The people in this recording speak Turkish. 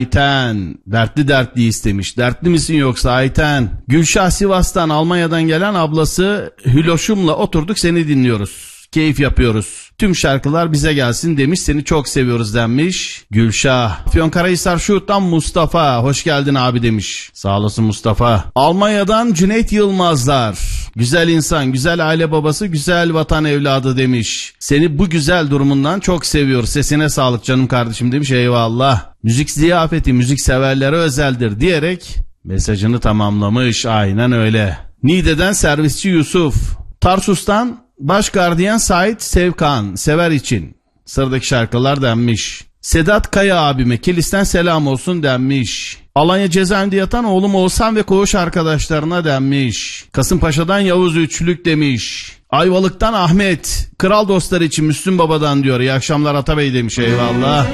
Ayten, dertli istemiş. Dertli misin yoksa Ayten? Gülşah Sivas'tan, Almanya'dan gelen ablası Hüloş'umla oturduk, seni dinliyoruz. Keyif yapıyoruz. Tüm şarkılar bize gelsin demiş. Seni çok seviyoruz denmiş. Gülşah. Afyonkarahisar Şuhut'tan Mustafa. Hoş geldin abi demiş. Sağ olasın Mustafa. Almanya'dan Cüneyt Yılmazlar. Güzel insan, güzel aile babası, güzel vatan evladı demiş. Seni bu güzel durumundan çok seviyor. Sesine sağlık canım kardeşim demiş. Eyvallah. Müzik ziyafeti müzik severlere özeldir diyerek mesajını tamamlamış. Aynen öyle. Niğde'den servisçi Yusuf. Tarsus'tan baş gardiyan Sait Sevkan, sever için. Sıradaki şarkılar denmiş. Sedat Kaya abime Kilis'ten selam olsun denmiş. Alanya cezaevinde yatan oğlum Oğuzhan ve koğuş arkadaşlarına denmiş. Kasımpaşa'dan Yavuz Üçlük demiş. Ayvalık'tan Ahmet, kral dostları için Müslüm Baba'dan diyor. İyi akşamlar Atabey demiş. Eyvallah.